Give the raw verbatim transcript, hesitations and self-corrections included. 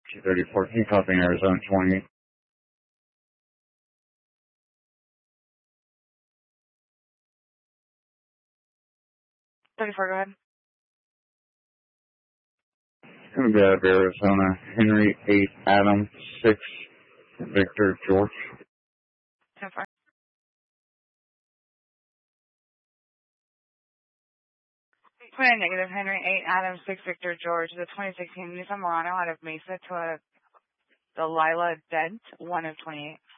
two thirty fourteen, copying Arizona twenty. thirty-four, go ahead. It's going to be out of Arizona. Henry eight, Adam six, Victor George. ten four. Twenty negative, Henry eight, Adam six, Victor George. The twenty sixteen Nissan Murano out of Mesa to a Delilah Dent, one of twenty-eight.